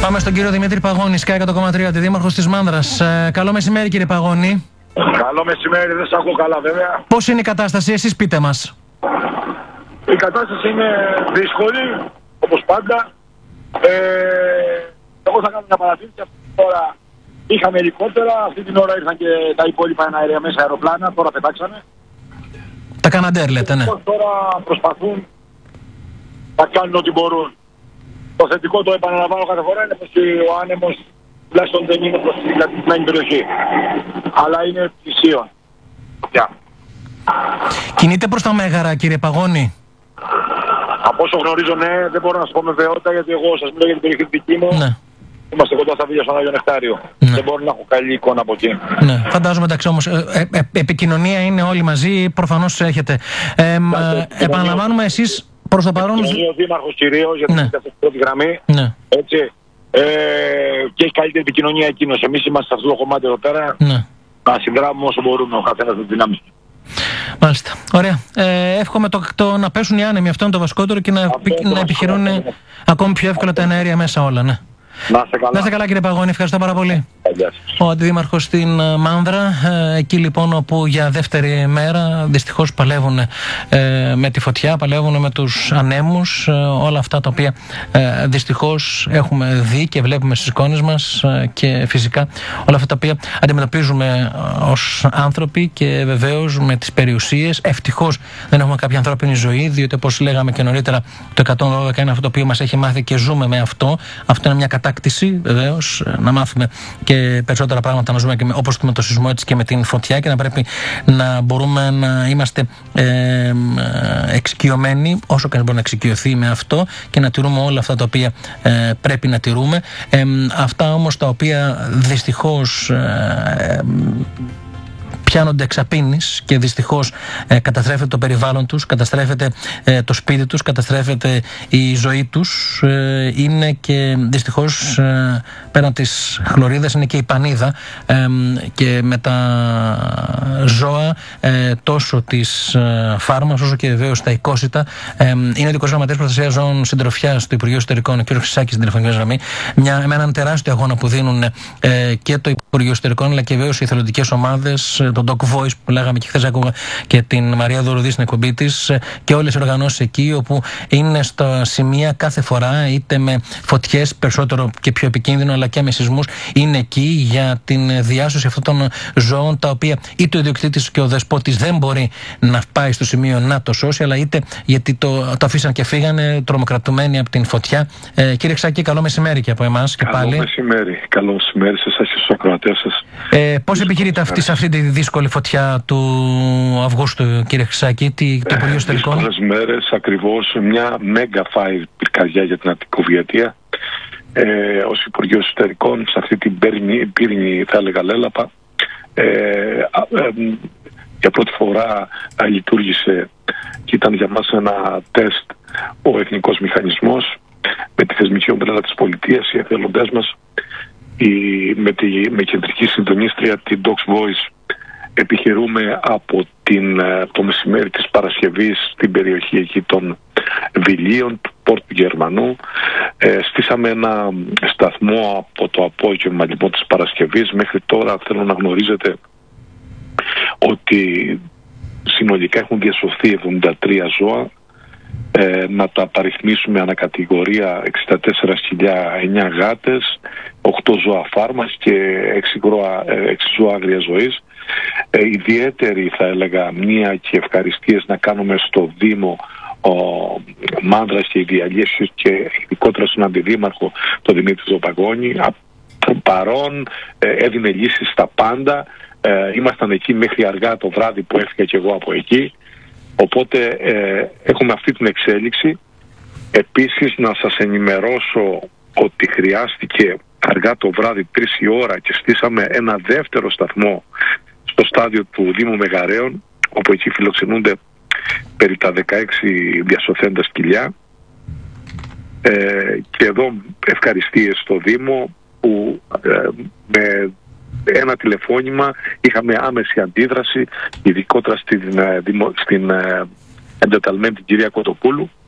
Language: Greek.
Πάμε στον κύριο Δημήτρη Παγώνη, Sky 100,3, δήμαρχος της Μάνδρας. Καλό μεσημέρι, κύριε Παγώνη. Καλό μεσημέρι, δεν σας ακούω καλά βέβαια. Πώς είναι η κατάσταση, εσείς πείτε μας. Η κατάσταση είναι δύσκολη, όπως πάντα. Εγώ θα κάνω μια παρατήρηση. Αυτή την ώρα είχαμε ελικόπτερα, αυτή την ώρα ήρθαν και τα υπόλοιπα αέρια μέσα αεροπλάνα, τώρα πετάξανε. Τα Καναντέρ λέτε, ναι. Τώρα προσπαθούν να κάνουν ό,τι μπορούν. Το θετικό, το επαναλαμβάνω κάθε φορά, είναι πως ο άνεμος τουλάχιστον δεν είναι προς την κατοικημένη περιοχή. Αλλά είναι πλησίον. Κινείται προς τα Μέγαρα, κύριε Παγώνη. Από όσο γνωρίζω, ναι, δεν μπορώ να σου πω με βεβαιότητα, γιατί εγώ σας μιλώ για την περιοχή δική μου. Ναι. Είμαστε κοντά στα Βίλια στον Άγιο Νεκτάριο. Ναι. Δεν μπορώ να έχω καλή εικόνα από εκεί. Ναι, φαντάζομαι, εντάξει, όμως επικοινωνία είναι όλοι μαζί, προφανώς έχετε. Επαναλαμβάνουμε, εσείς προς το παρόν. Είναι ο Δήμαρχος κυρίως, γιατί είναι στην πρώτη γραμμή. Ναι. Έτσι. Και έχει καλύτερη επικοινωνία εκείνος. Εμείς είμαστε σε αυτό το κομμάτι εδώ πέρα. Ναι. Να συνδράμουμε όσο μπορούμε ο καθένας με τις δυνάμεις του. Μάλιστα. Ωραία. Εύχομαι να πέσουν οι άνεμοι, αυτό είναι το βασικότερο, και να επιχειρούν ακόμη πιο εύκολα τα αέρια μέσα όλα. Ναι. Να είστε καλά, κύριε Παγώνη, ευχαριστώ πάρα πολύ. Ο αντιδήμαρχος στην Μάνδρα, εκεί λοιπόν όπου για δεύτερη μέρα δυστυχώς παλεύουν με τη φωτιά, παλεύουν με τους ανέμους, όλα αυτά τα οποία δυστυχώς έχουμε δει και βλέπουμε στις εικόνες μας, και φυσικά όλα αυτά τα οποία αντιμετωπίζουμε ως άνθρωποι, και βεβαίως με τις περιουσίες. Ευτυχώς δεν έχουμε κάποια ανθρώπινη ζωή, διότι όπως λέγαμε και νωρίτερα, το 112 είναι αυτό το οποίο μας έχει μάθει και ζούμε με αυτό. Αυτό είναι μια κατάκτηση, βεβαίως, να μάθουμε και περισσότερα πράγματα να ζούμε, και όπως με το σεισμό, έτσι και με την φωτιά, και να πρέπει να μπορούμε να είμαστε εξοικειωμένοι όσο και να μπορεί να εξοικειωθεί με αυτό, και να τηρούμε όλα αυτά τα οποία πρέπει να τηρούμε. Αυτά όμως τα οποία δυστυχώς πιάνονται εξαπίνης, και δυστυχώς καταστρέφεται το περιβάλλον τους, καταστρέφεται το σπίτι τους, καταστρέφεται η ζωή τους, είναι και δυστυχώς πέραν της χλωρίδας είναι και η πανίδα, και με τα ζώα, τόσο της φάρμας όσο και βεβαίως τα οικόσιτα. Είναι ο Ειδικός Γραμματέας Προστασίας Ζώων Συντροφιάς του Υπουργείου Εσωτερικών, ο κ. Χρυσάκης, στην τηλεφωνική γραμμή, με έναν τεράστιο αγώνα που δίνουν και το Υπουργείο Εσωτερικών, αλλά και βεβαίως οι εθελοντικές ομάδες, το Dog Voice που λέγαμε, και χθες άκουγα και την Μαρία Δωρουδή στην εκπομπή της, και όλες οι οργανώσεις εκεί, όπου είναι στα σημεία κάθε φορά, είτε με φωτιές, περισσότερο και πιο επικίνδυνο, αλλά και με σεισμούς, είναι εκεί για την διάσωση αυτών των ζώων, τα οποία είτε ο ιδιοκτήτης και ο δεσπότης δεν μπορεί να πάει στο σημείο να το σώσει, αλλά είτε γιατί το αφήσαν και φύγανε τρομοκρατουμένοι από την φωτιά. Κύριε Ξάκη, καλό μεσημέρι και από εμάς και πάλι. Καλό μεσημέρι σε εσάς και στους ακροατές σας. Πώς επιχειρείτε σε αυτή τη δύσκολη φωτιά του Αυγούστου, κύριε Χρυσάκη, το Υπουργείο Εσωτερικών? Δύσκολες μέρες, ακριβώς μια μέγα πυρκαγιά για την Αττικοβιετία. Ως Υπουργείο Εσωτερικών, σε αυτή την πύρινη, θα έλεγα, λέλαπα, για πρώτη φορά λειτουργήσε και ήταν για μας ένα τεστ ο Εθνικός Μηχανισμός, με τη θεσμική ομπρέλα της πολιτείας, οι εθελοντές μας, με κεντρική συντονίστρια την Dog Voice. Επιχειρούμε από το μεσημέρι της Παρασκευής στην περιοχή εκεί των Βιλίων, του Πόρτου Γερμανού. Στήσαμε ένα σταθμό από το απόγευμα λοιπόν της Παρασκευής. Μέχρι τώρα θέλω να γνωρίζετε ότι συνολικά έχουν διασωθεί 73 ζώα. Να τα παριθμίσουμε ανακατηγορία: 64.009 γάτες, 8 ζώα φάρμας και 6 ζώα άγριας ζωής. Ιδιαίτερη, θα έλεγα, μία και ευχαριστίες να κάνουμε στο Δήμο Μάνδρας και οι διαλύσεις, και ειδικότερα στον Αντιδήμαρχο τον Δημήτρη Παγώνη. Παρόν έδινε λύσεις στα πάντα. Ήμασταν εκεί μέχρι αργά το βράδυ που έφυγα και εγώ από εκεί. Οπότε έχουμε αυτή την εξέλιξη. Επίσης να σας ενημερώσω ότι χρειάστηκε αργά το βράδυ 3 η ώρα και στήσαμε ένα δεύτερο σταθμό στο στάδιο του Δήμου Μεγαρέων, όπου εκεί φιλοξενούνται περί τα 16 διασωθέντα σκυλιά. Και εδώ ευχαριστίες στο Δήμο που με ένα τηλεφώνημα είχαμε άμεση αντίδραση, ειδικότερα στην εντεταλμένη την κυρία Κοτοπούλου,